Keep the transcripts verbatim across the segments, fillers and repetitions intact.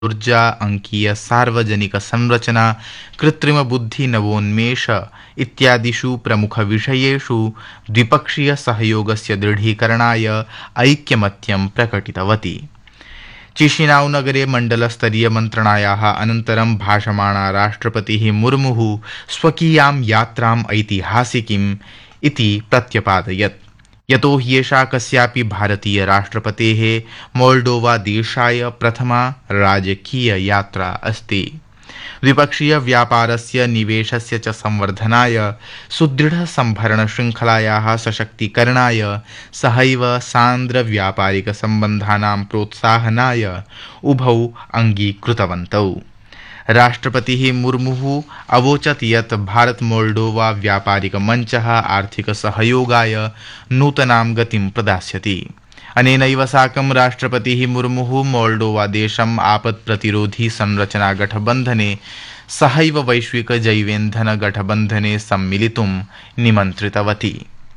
ऊर्जा, अंकीय सार्वजनिक संरचना, कृत्रिम बुद्धि, नवोन्मेष इत्यादिषु प्रमुखविषयेषु द्विपक्षीय सहयोगस्य दृढीकरणाय ऐक्यमत्यं प्रकटितवती। चिशिनाउ नगरे मण्डलस्तरीय मन्त्रणायाः अनन्तरं भाषमाणा राष्ट्रपतिः मुर्मुः स्वकीयां यात्राम् ऐतिहासिकीम् इति प्रत्यपादयत्, यतो हि एषा कस्यापि भारतीय राष्ट्रपतेः मोल्डोवा देशाय प्रथमा राजकीय यात्रा अस्ति। द्विपक्षीय व्यापारस्य, निवेशस्य च संवर्धनाय, सुदृढ संभरण शृङ्खलायाः सशक्तीकरणाय, सहैव सान्द्र व्यापारिक सम्बन्धानां प्रोत्साहनाय उभौ अङ्गीकृतवन्तौ। राष्ट्रपतिः मुर्मुः अवोचत् यत् भारत मोल्डोवा व्यापारिक मञ्चः आर्थिक सहयोगाय नूतनां गतिं प्रदास्यति। अनेनैव साकं राष्ट्रपतिः मुर्मुः मोल्डोवा देशम् आपत्प्रतिरोधी संरचना गठबन्धने सहैव वैश्विक जैवेन्धन गठबन्धने सम्मिलितुं निमन्त्रितवती।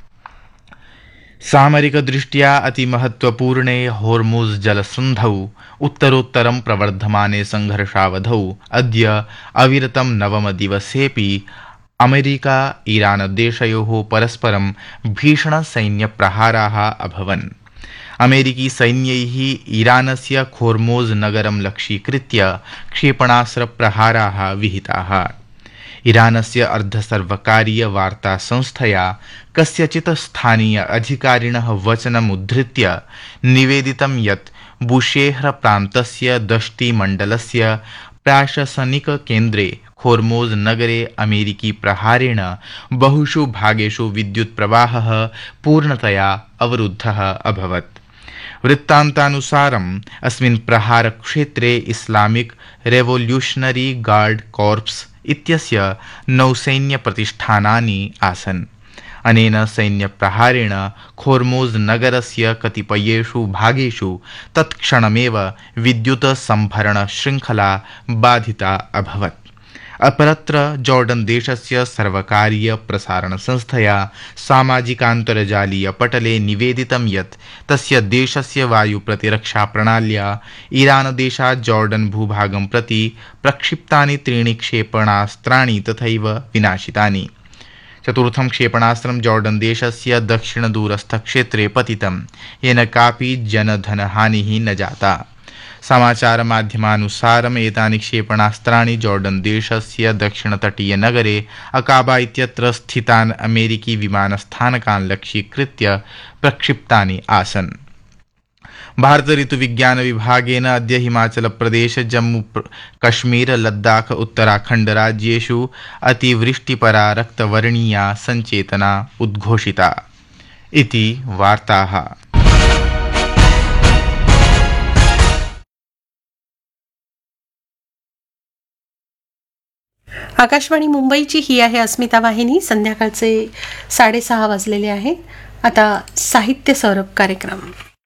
सामरिकदृष्ट्या अतिमहत्त्वपूर्णे होर्मुज़ जलसन्धौ उत्तरोत्तरं प्रवर्धमाने संघर्षावधौ अद्य अविरतं नवमदिवसेऽपि अमेरिका ईरान देशयोः परस्परं भीषणसैन्यप्रहाराः अभवन्। अमेरिकी सैन्यैः ईरानस्य खोर्मोज़ नगरं लक्ष्यीकृत्य क्षेपणास्त्रप्रहाराः विहिताः। ईरानस्य अर्धसर्वकारीय वार्तासंस्थया कस्यचित् स्थानीय अधिकारिणः वचनमुद्धृत्य निवेदितं यत् बुशेहर प्रान्तस्य दश्ती मण्डलस्य प्राशासनिककेन्द्रे खोर्मोज़ नगरे अमेरिकी प्रहारेण बहुषु भागेषु विद्युत्प्रवाहः पूर्णतया अवरुद्धः अभवत्। वृत्तान्तानुसारम् अस्मिन् प्रहारक्षेत्रे इस्लामिक रेवोल्यूशनरी गार्ड कॉर्प्स इत्यस्य नौसैन्यप्रतिष्ठानानि आसन्। अनेन सैन्यप्रहारेण खोर्मोज़ नगरस्य कतिपयेषु भागेषु तत्क्षणमेव विद्युत् संभरण शृङ्खला बाधिता अभवत्। अपरत्र जॉर्डन देशस्य सर्वकारीय प्रसारणसंस्थया सामाजिकान्तर्जालीय पटले निवेदितं यत् तस्य देशस्य वायुप्रतिरक्षाप्रणाल्या ईरान देशात् जॉर्डन भूभागं प्रति प्रक्षिप्तानि त्रीणि क्षेपणास्त्राणि तथैव विनाशितानि। चतुर्थं क्षेपणास्त्रं जॉर्डन देशस्य दक्षिणदूरस्थक्षेत्रे पतितं, येन कापि जनधनहानिः न जाता। समाचारमाध्यमानुसारम् एतानि क्षेपणास्त्राणि जॉर्डन देशस्य दक्षिणतटीयनगरे अकाबा इत्यत्र स्थितान् अमेरिकी विमानस्थानकान् लक्ष्यीकृत्य प्रक्षिप्तानि आसन्। भारत ऋतुविज्ञान विभागेन अद्य हिमाचल प्रदेश, जम्मू कश्मीर, लद्दाख, उत्तराखण्ड राज्येषु अतिवृष्टिपरा रक्तवर्णीया सञ्चेतना उद्घोषिता इति वार्ताः। आकाशवाणी मुंबईची ही आहे अस्मिता वाहिनी. संध्याकाळचे साडेसहा वाजलेले आहेत. आता साहित्य सौरभ कार्यक्रम.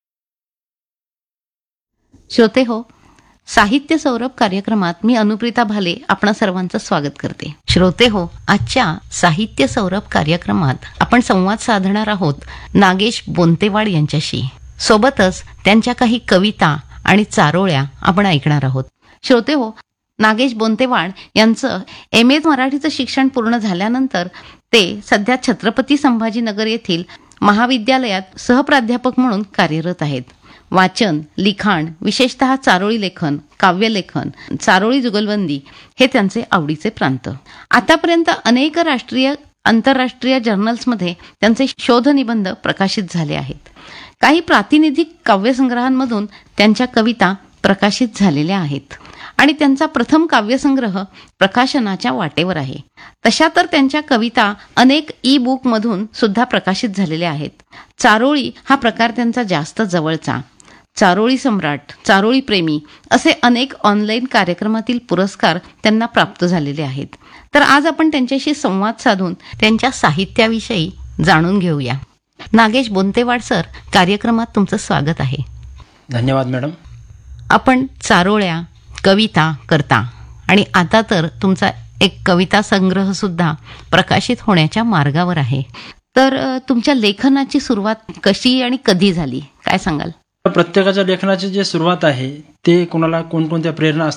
श्रोते हो, साहित्य सौरभ कार्यक्रमात मी अनुप्रिता भाले आपणा सर्वांचं स्वागत करते. श्रोते हो, आजच्या साहित्य सौरभ कार्यक्रमात आपण संवाद साधणार आहोत नागेश बोंतेवाड यांच्याशी. सोबतच त्यांच्या काही कविता आणि चारोळ्या आपण ऐकणार आहोत. श्रोते हो, नागेश बोंतेवाड यांचं एम ए मराठीचं शिक्षण पूर्ण झाल्यानंतर ते सध्या छत्रपती संभाजीनगर येथील महाविद्यालयात सहप्राध्यापक म्हणून कार्यरत आहेत. वाचन, लिखाण, विशेषतः चारोळी लेखन, काव्यलेखन, चारोळी जुगलबंदी हे त्यांचे आवडीचे प्रांत. आतापर्यंत अनेक राष्ट्रीय आंतरराष्ट्रीय जर्नल्समध्ये त्यांचे शोधनिबंध प्रकाशित झाले आहेत. काही प्रातिनिधिक काव्यसंग्रहांमधून त्यांच्या कविता प्रकाशित झालेल्या आहेत आणि त्यांचा प्रथम काव्यसंग्रह प्रकाशनाच्या वाटेवर आहे. तशा तर त्यांच्या कविता अनेक ई बुक मधून सुद्धा प्रकाशित झालेल्या आहेत. चारोळी हा प्रकार त्यांचा जास्त जवळचा. चारोळी सम्राट, चारोळी प्रेमी असे अनेक ऑनलाईन कार्यक्रमातील पुरस्कार त्यांना प्राप्त झालेले आहेत. तर आज आपण त्यांच्याशी संवाद साधून त्यांच्या साहित्याविषयी जाणून घेऊया. नागेश बोंतेवाड सर, कार्यक्रमात तुमचं स्वागत आहे. धन्यवाद मॅडम. आपण चारोळ्या, कविता करता आणि आता तर तुमचा एक कविता संग्रह सुद्धा प्रकाशित होण्याच्या मार्गावर आहे. तर तुमच्या लेखनाची सुरुवात कशी आणि कधी झाली, काय सांगाल? प्रत्येकाच्या लेखनाची जी सुरुवात आहे ते कोणाला कोणकोणत्या प्रेरणा